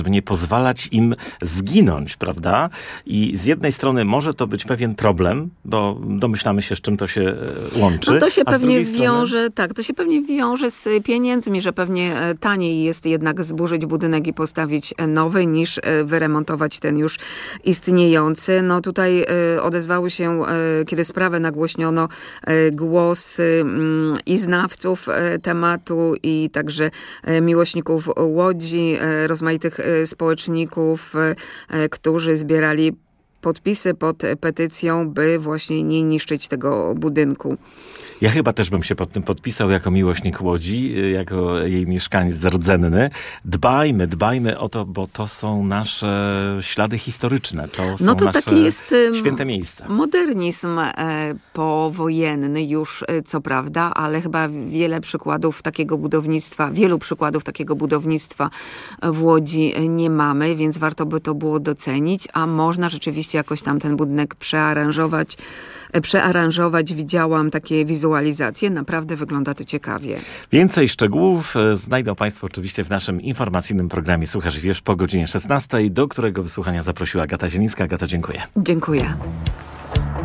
żeby nie pozwalać im zginąć, prawda? I z jednej strony może to być pewien problem, bo domyślamy się, z czym to się łączy. No to się pewnie wiąże, to się pewnie wiąże z pieniędzmi, że pewnie taniej jest jednak zburzyć budynek i postawić nowy, niż wyremontować ten już istniejący. No tutaj odezwały się, kiedy sprawę nagłośniono, głosy i znawców tematu, i także miłośników Łodzi, rozmaitych społeczników, którzy zbierali podpisy pod petycją, by właśnie nie niszczyć tego budynku. Ja chyba też bym się pod tym podpisał jako miłośnik Łodzi, jako jej mieszkaniec rdzenny. Dbajmy o to, bo to są nasze ślady historyczne. To są nasze taki jest święte miejsca. Modernizm powojenny już, co prawda, ale chyba wielu przykładów takiego budownictwa w Łodzi nie mamy, więc warto by to było docenić, a można rzeczywiście jakoś tam ten budynek przearanżować. Widziałam takie wizualizacje. Naprawdę wygląda to ciekawie. Więcej szczegółów znajdą Państwo oczywiście w naszym informacyjnym programie Słuchasz i Wiesz po godzinie 16, do którego wysłuchania zaprosiła Agata Zielińska. Agata, dziękuję. Dziękuję.